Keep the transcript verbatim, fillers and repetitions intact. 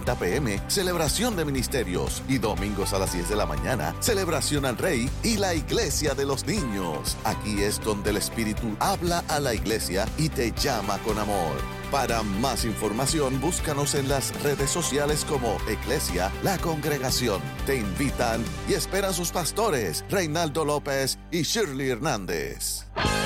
treinta pm, celebración de ministerios. Y domingos a las diez de la mañana, celebración al Rey y la Iglesia de los Niños. Aquí es donde el Espíritu habla a la iglesia y te llama con amor. Para más información, búscanos en las redes sociales como Iglesia La Congregación. Te invitan y esperan sus pastores, Reinaldo López y Shirley Hernández.